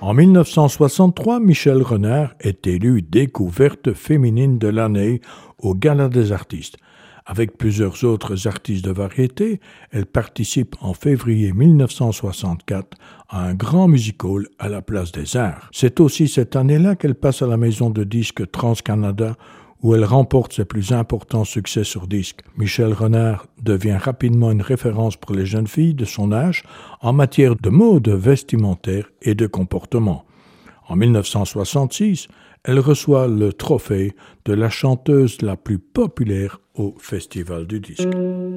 En 1963, Michel Renard est élue découverte féminine de l'année au Gala des artistes. Avec plusieurs autres artistes de variété, elle participe en février 1964 à un grand music-hall à la Place des Arts. C'est aussi cette année-là qu'elle passe à la maison de disques TransCanada où elle remporte ses plus importants succès sur disque. Michel Renard devient rapidement une référence pour les jeunes filles de son âge en matière de mode vestimentaire et de comportement. En 1966, elle reçoit le trophée de la chanteuse la plus populaire au Festival du disque.